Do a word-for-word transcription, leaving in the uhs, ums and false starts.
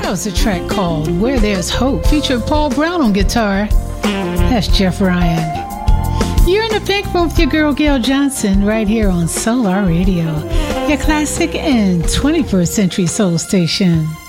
That was a track called Where There's Hope, featuring Paul Brown on guitar. That's Jeff Ryan. You're in the Pink Room with your girl Gail Johnson right here on Solar Radio, your classic and twenty-first century soul station.